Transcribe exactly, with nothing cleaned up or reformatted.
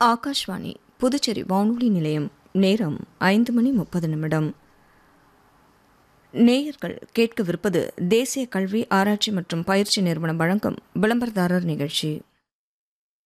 ஆகாஷ்வாணி புதுச்சேரி வானொலி நிலையம். நேரம் ஐந்து மணி முப்பது நிமிடம். நேயர்கள் கேட்கவிருப்பது தேசிய கல்வி ஆராய்ச்சி மற்றும் பயிற்சி நிறுவனம் வழங்கும் விளம்பரதாரர் நிகழ்ச்சி.